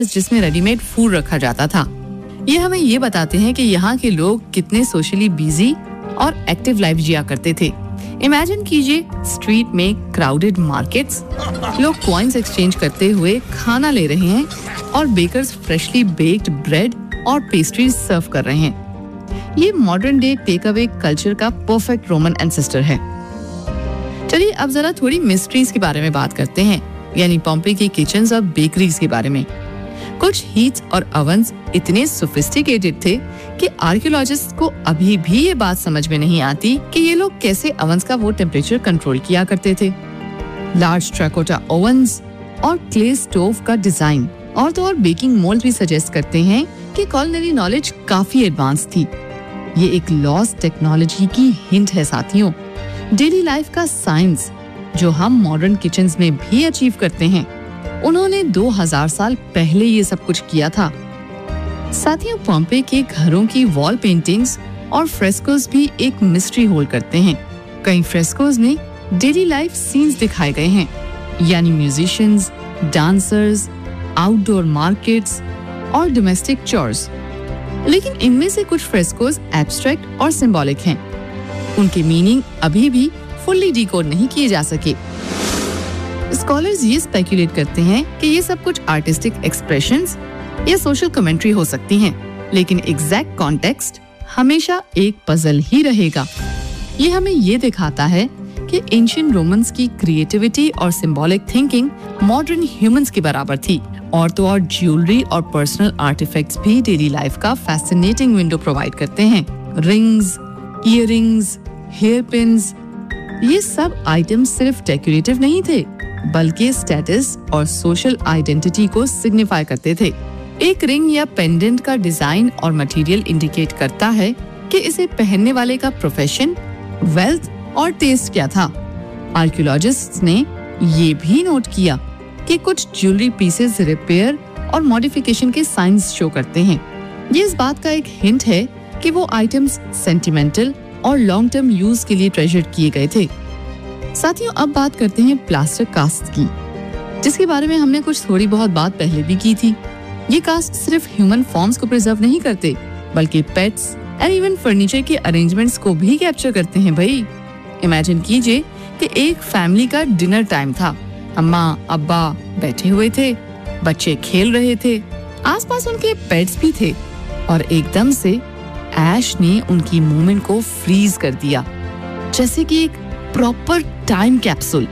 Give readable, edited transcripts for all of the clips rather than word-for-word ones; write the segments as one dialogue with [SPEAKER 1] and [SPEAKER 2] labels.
[SPEAKER 1] जिसमें readymade food रखा जाता था। ये हमें ये बताते हैं कि यहाँ के लोग कितने सोशली बिजी और एक्टिव लाइफ जिया करते थे। इमेजिन कीजिए स्ट्रीट में क्राउडेड मार्केट्स, लोग कॉइन्स एक्सचेंज करते हुए खाना ले रहे हैं और बेकर्स फ्रेशली बेक्ड ब्रेड और पेस्ट्रीज सर्व कर रहे हैं। ये modern day take away culture का परफेक्ट रोमन एंसेस्टर है। चलिए अब जरा थोड़ी मिस्ट्रीज के बारे में बात करते हैं, यानी पॉम्पे की किचन्स और बेकरीज के बारे में। कुछ हीट्स और ओवन्स इतने सोफिस्टिकेटेड थे कि आर्कियोलॉजिस्ट को अभी भी ये बात समझ में नहीं आती कि ये लोग कैसे ओवन्स का वो टेम्परेचर कंट्रोल किया करते थे। लार्ज टेराकोटा ओवन्स और क्ले स्टोव का डिजाइन और तो और बेकिंग मोल्ड भी सजेस्ट करते हैं कि कुलिनरी नॉलेज काफी एडवांस थी। ये एक लॉस्ट टेक्नोलॉजी की हिंट है साथियों। डेली लाइफ का साइंस जो हम मॉडर्न किचन्स में भी अचीव करते हैं, उन्होंने 2000 साल पहले ये सब कुछ किया था। साथियों, पॉम्पे के घरों की वॉल पेंटिंग्स और फ्रेस्कोस भी एक मिस्ट्री होल्ड करते हैं। कई फ्रेस्कोस में डेली लाइफ सीन्स दिखाए गए हैं, यानी म्यूजिशियंस, डांसर्स, आउटडोर मार्केट्स और डोमेस्टिक चोर्स। लेकिन इनमें से कुछ फ्रेस्कोस एब्स्ट्रैक्ट और सिंबॉलिक हैं। उनके मीनिंग अभी भी फुल्ली डिकोड नहीं किए जा सके। स्कॉलर्स ये स्पेकुलेट करते हैं कि ये सब कुछ आर्टिस्टिक एक्सप्रेशंस या सोशल कमेंट्री हो सकती हैं, लेकिन एग्जैक्ट कॉन्टेक्स्ट हमेशा एक पजल ही रहेगा। ये हमें ये दिखाता है कि एंशिएंट रोमन्स की क्रिएटिविटी और सिंबॉलिक थिंकिंग मॉडर्न ह्यूमंस के बराबर थी। और तो और ज्वेलरी और पर्सनल आर्टिफैक्ट्स भी डेली लाइफ का फैसिनेटिंग विंडो प्रोवाइड करते हैं। रिंग्स, ईयररिंग्स, हेयर पिन्स, ये सब आइटम्स सिर्फ डेकोरेटिव नहीं थे, बल्कि स्टेटस और सोशल आइडेंटिटी को सिग्निफाई करते थे। एक रिंग या पेंडेंट का डिजाइन और मटेरियल इंडिकेट करता है कि इसे पहनने वाले का प्रोफेशन, वेल्थ और टेस्ट क्या था। आर्कियोलॉजिस्ट्स ने ये भी नोट किया कि कुछ ज्वेलरी पीसेस रिपेयर और मॉडिफिकेशन के साइंस शो करते हैं। ये इस बात का एक हिंट है कि वो आइटम्स सेंटिमेंटल और लॉन्ग टर्म यूज के लिए ट्रेजर किए गए थे। साथियों, अब बात करते हैं प्लास्टर कास्ट की, जिसके बारे में हमने कुछ थोड़ी बहुत बात पहले भी की थी। ये कास्ट सिर्फ ह्यूमन फॉर्म्स को प्रिजर्व नहीं करते, बल्कि पेट्स एंड इवन फर्नीचर के अरेंजमेंट्स को भी कैप्चर करते हैं। भाई, इमेजिन कीजिए कि एक फैमिली का डिनर टाइम था। अम्मा अब्बा बैठे हुए थे, बच्चे खेल रहे थे, आसपास उनके पेट्स भी थे, और एकदम से ऐश ने उनकी मूवमेंट को फ्रीज कर दिया, जैसे कि एक प्रॉपर टाइम कैप्सूल।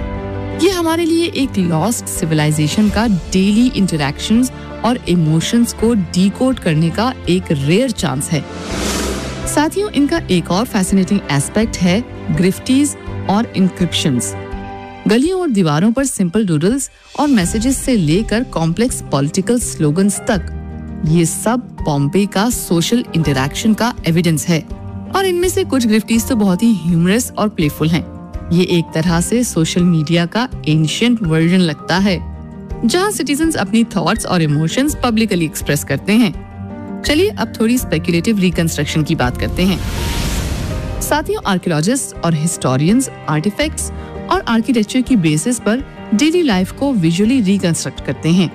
[SPEAKER 1] ये हमारे लिए एक लॉस्ट सिविलाइजेशन का डेली इंटरैक्शंस और इमोशंस को डिकोड करने का एक रेयर चांस है। साथियों, इनका एक और फैसिनेटिंग एस्पेक्ट है ग्रिफ्टीज और इंक्रिप्शंस। गलियों और दीवारों पर सिंपल डूडल्स और मैसेजेस से लेकर कॉम्प्लेक्स पॉलिटिकल स्लोगन्स तक, ये सब पॉम्पे का सोशल इंटरैक्शन का एविडेंस है। और इनमें से कुछ ग्रिफ्टीज तो बहुत ही ह्यूमरस और प्लेफुल हैं। ये एक तरह से सोशल मीडिया का एंशिएंट वर्जन लगता है, जहां सिटीजन्स अपनी थॉट्स और इमोशंस पब्लिकली एक्सप्रेस करते हैं। चलिए अब थोड़ी स्पेकुलेटिव रिकंस्ट्रक्शन की बात करते हैं। साथियों, आर्कियोलॉजिस्ट और हिस्टोरियंस आर्टिफैक्ट्स और आर्किटेक्चर की बेसिस पर डेली लाइफ को विजुअली रिकंस्ट्रक्ट करते हैं।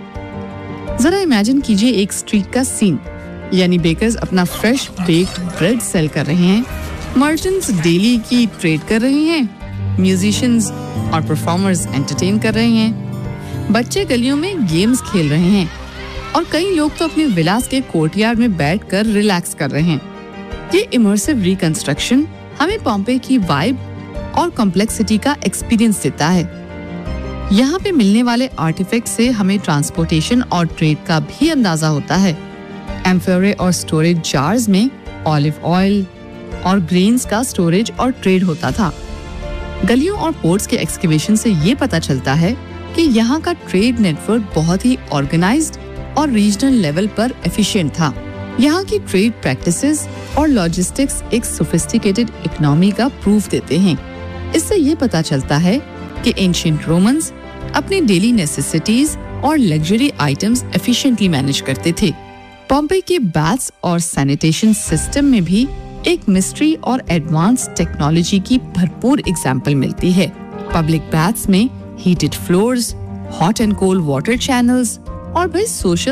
[SPEAKER 1] जरा इमेजिन कीजिए एक स्ट्रीट का सीन, यानी बेकर्स अपना फ्रेश बेक्ड ब्रेड सेल कर रहे हैं, मर्चेंट्स डेली की ट्रेड कर रहे हैं, म्यूजिशियंस और परफॉर्मर्स एंटरटेन कर रहे हैं, बच्चे गलियों में गेम्स खेल रहे हैं, और कई लोग तो अपने विलास के कोर्टयार्ड में बैठकर रिलैक्स कर रहे हैं। ये इमर्सिव रिकंस्ट्रक्शन हमें पॉम्पे की वाइब और कॉम्प्लेक्सिटी का एक्सपीरियंस देता है। यहाँ पे मिलने वाले आर्टिफैक्ट से हमें ट्रांसपोर्टेशन और ट्रेड का भी अंदाजा होता है। एम्फोरे और स्टोरेज जार्स में ऑलिव ऑयल और ग्रेन्स का स्टोरेज और ट्रेड होता था। गलियों और पोर्ट्स के एक्सकेवेशन से ये पता चलता है कि यहाँ का ट्रेड नेटवर्क बहुत ही ऑर्गेनाइज्ड और रीजनल लेवल पर एफिशिएंट था। यहाँ की ट्रेड प्रैक्टिसेस और लॉजिस्टिक्स एक सोफिस्टिकेटेड इकोनॉमी का प्रूफ देते हैं। इससे ये पता चलता है कि एंशिएंट रोमन्स अपनी डेली नेसेसिटीज और लग्जरी आइटम्स एफिशिएंटली मैनेज करते थे। पॉम्पे के बाथ्स और सैनिटेशन सिस्टम में भी एक मिस्ट्री और एडवांस टेक्नोलॉजी की भरपूर एग्जाम्पल मिलती है। पब्लिक बाथ्स में heated floors, hot and cold water channels और भाई सोशल